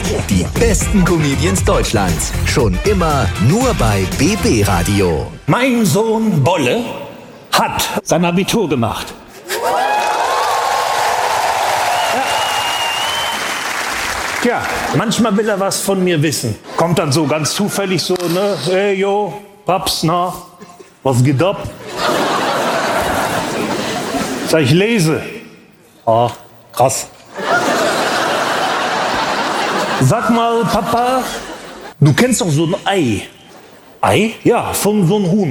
Die besten Comedians Deutschlands. Schon immer nur bei BB Radio. Mein Sohn Bolle hat sein Abitur gemacht. Ja, manchmal will er was von mir wissen. Kommt dann so ganz zufällig so, ne? Hey, yo, Paps, na, was geht ab? Sag ich, lese. Ah, krass. Sag mal, Papa, du kennst doch so ein Ei. Ei? Ja, von so einem Huhn.